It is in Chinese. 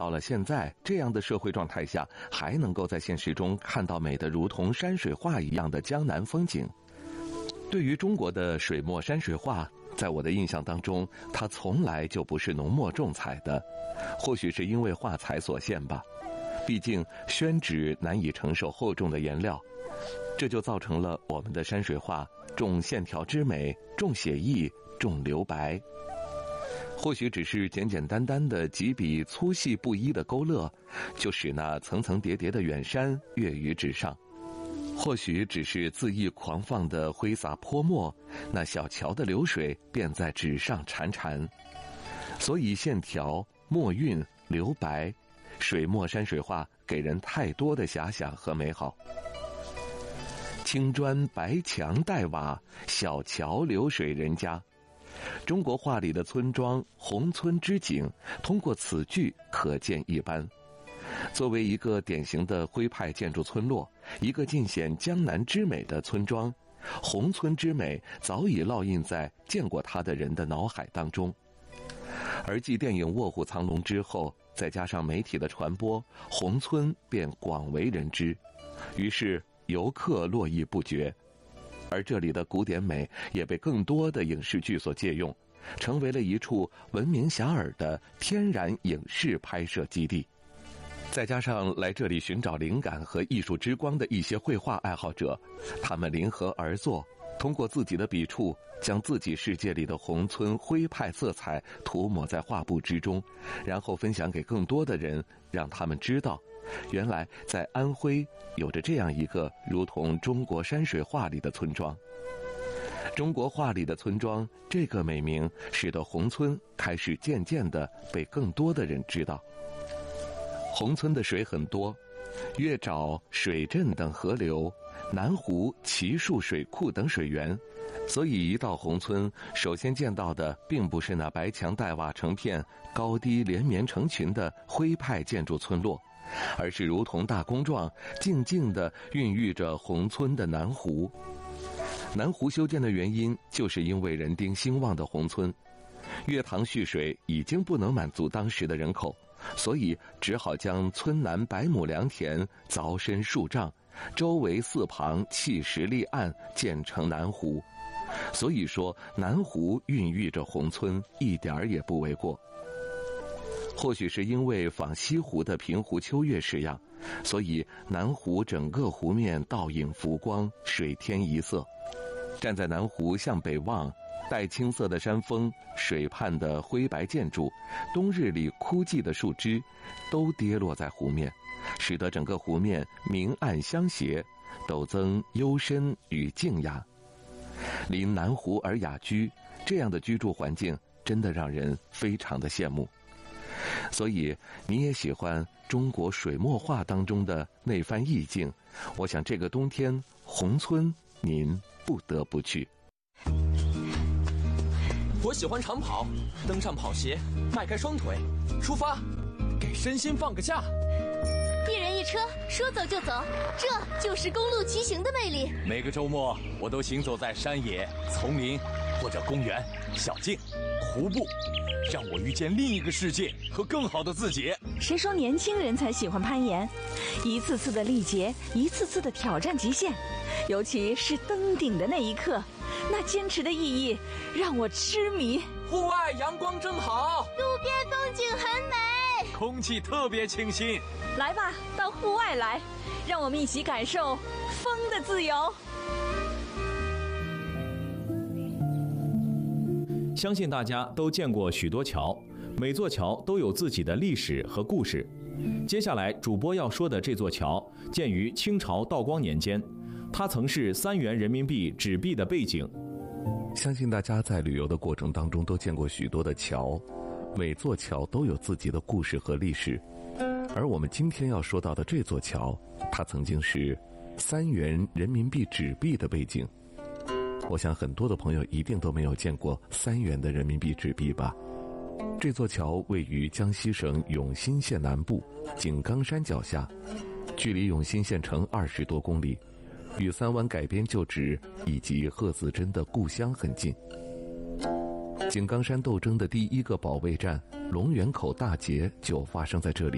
到了现在这样的社会状态下，还能够在现实中看到美得如同山水画一样的江南风景。对于中国的水墨山水画，在我的印象当中，它从来就不是浓墨重彩的，或许是因为画材所限吧。毕竟宣纸难以承受厚重的颜料，这就造成了我们的山水画重线条之美，重写意，重留白。或许只是简简单单的几笔粗细不一的勾勒，就使那层层叠叠的远山跃于纸上。或许只是恣意狂放的挥洒泼墨，那小桥的流水便在纸上潺潺。所以线条、墨韵、留白，水墨山水画给人太多的遐想和美好。青砖白墙黛瓦，小桥流水人家。中国画里的村庄宏村之景，通过此句可见一斑。作为一个典型的徽派建筑村落，一个尽显江南之美的村庄，宏村之美早已烙印在见过它的人的脑海当中。而继电影《卧虎藏龙》之后，再加上媒体的传播，宏村便广为人知，于是游客络绎不绝。而这里的古典美也被更多的影视剧所借用，成为了一处闻名遐迩的天然影视拍摄基地。再加上来这里寻找灵感和艺术之光的一些绘画爱好者，他们临河而坐，通过自己的笔触，将自己世界里的宏村徽派色彩涂抹在画布之中，然后分享给更多的人，让他们知道，原来在安徽有着这样一个如同中国山水画里的村庄。中国画里的村庄这个美名，使得宏村开始渐渐地被更多的人知道。宏村的水很多，月沼、水镇等河流，南湖、奇树水库等水源，所以一到宏村，首先见到的并不是那白墙黛瓦成片、高低连绵成群的徽派建筑村落，而是如同大宫状，静静地孕育着宏村的南湖。南湖修建的原因，就是因为人丁兴旺的宏村，月塘蓄水已经不能满足当时的人口，所以只好将村南100亩良田凿深数丈，周围4旁砌石立岸，建成南湖。所以说南湖孕育着宏村，一点儿也不为过。或许是因为仿西湖的平湖秋月式样，所以南湖整个湖面倒影浮光，水天一色。站在南湖向北望，带青色的山峰，水畔的灰白建筑，冬日里枯寂的树枝，都跌落在湖面，使得整个湖面明暗相携，陡增幽深与静雅。临南湖而雅居，这样的居住环境真的让人非常的羡慕。所以你也喜欢中国水墨画当中的那番意境，我想这个冬天宏村您不得不去。 我喜欢长跑，登上跑鞋，迈开双腿，出发，给身心放个假。 一人一车，说走就走，这就是公路骑行的魅力。 每个周末我都行走在山野、丛林或者公园、小径、湖泊，让我遇见另一个世界和更好的自己。 谁说年轻人才喜欢攀岩？一次次的历劫，一次次的挑战极限，尤其是登顶的那一刻，那坚持的意义让我痴迷。 户外阳光正好， 路边风景很美， 空气特别清新。 来吧，到户外来，让我们一起感受风的自由。 相信大家都见过许多桥，每座桥都有自己的历史和故事。接下来主播要说的这座桥，建于清朝道光年间，它曾是3元人民币纸币的背景。 相信大家在旅游的过程当中都见过许多的桥，每座桥都有自己的故事和历史。而我们今天要说到的这座桥，它曾经是3元人民币纸币的背景。我想很多的朋友一定都没有见过3元的人民币纸币吧。这座桥位于江西省永新县南部井冈山脚下，距离永新县城20多公里，与三湾改编旧址以及贺子珍的故乡很近。井冈山斗争的第一个保卫战龙源口大捷就发生在这里。